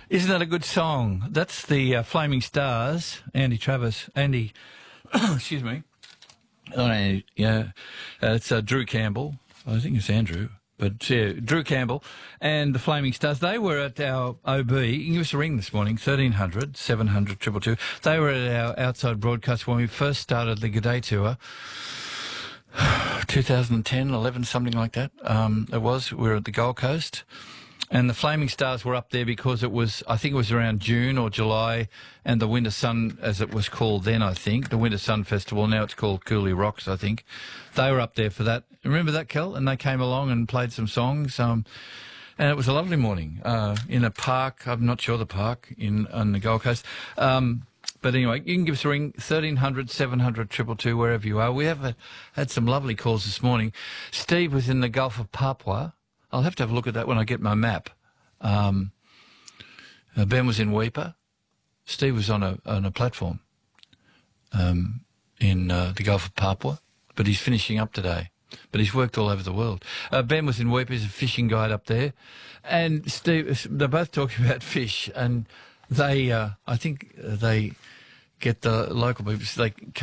Isn't that a good song? That's the Flaming Stars, Andy Travis. Andy, excuse me. Oh, Andy, yeah. It's Drew Campbell. I think it's Andrew. But yeah, Drew Campbell and the Flaming Stars, they were at our OB. You can give us a ring this morning, 1300 700 222. They were at our outside broadcast when we first started the G'day Tour. 2010, 11, something like that. It was. We were at the Gold Coast. And the Flaming Stars were up there because it was, I think it was around June or July, and the Winter Sun, as it was called then, I think, the Winter Sun Festival, now it's called Cooley Rocks, I think. They were up there for that. Remember that, Kel? And they came along and played some songs. And it was a lovely morning in a park, I'm not sure the park, on the Gold Coast. But anyway, you can give us a ring, 1300 700 222, wherever you are. We have had some lovely calls this morning. Steve was in the Gulf of Papua. I'll have to have a look at that when I get my map. Ben was in Weipa. Steve was on a platform in the Gulf of Papua, but he's finishing up today. But he's worked all over the world. Ben was in Weipa. He's a fishing guide up there. And Steve, they're both talking about fish, and they, I think they get the local people, they